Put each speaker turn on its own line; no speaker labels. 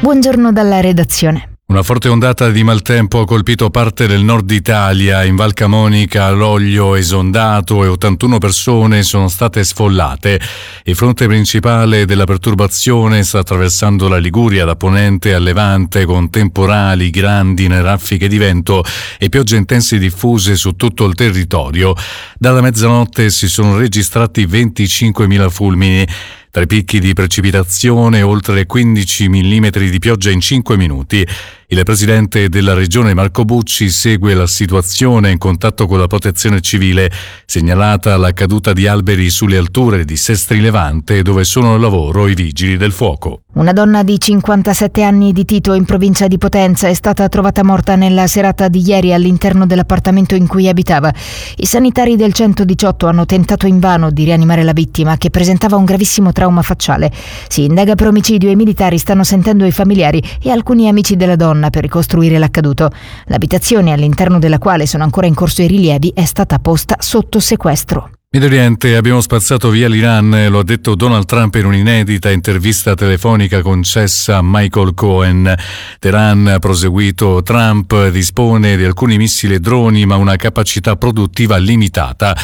buongiorno dalla redazione.
Una forte ondata di maltempo ha colpito parte del nord Italia. In Val Camonica l'olio è esondato e 81 persone sono state sfollate. Il fronte principale della perturbazione sta attraversando la Liguria da ponente a levante, con temporali, grandine, raffiche di vento e piogge intense diffuse su tutto il territorio. Dalla mezzanotte si sono registrati 25.000 fulmini. Tra i picchi di precipitazione, oltre 15 mm di pioggia in 5 minuti. Il presidente della regione Marco Bucci segue la situazione in contatto con la protezione civile, segnalata la caduta di alberi sulle alture di Sestri Levante, dove sono al lavoro i vigili del fuoco.
Una donna di 57 anni di Tito, in provincia di Potenza, è stata trovata morta nella serata di ieri all'interno dell'appartamento in cui abitava. I sanitari del 118 hanno tentato invano di rianimare la vittima, che presentava un gravissimo trauma facciale. Si indaga per omicidio e i militari stanno sentendo i familiari e alcuni amici della donna per ricostruire l'accaduto. L'abitazione, all'interno della quale sono ancora in corso i rilievi, è stata posta sotto sequestro.
Medio Oriente, abbiamo spazzato via l'Iran, lo ha detto Donald Trump in un'inedita intervista telefonica concessa a Michael Cohen. Teheran, ha proseguito Trump, dispone di alcuni missili e droni ma una capacità produttiva limitata.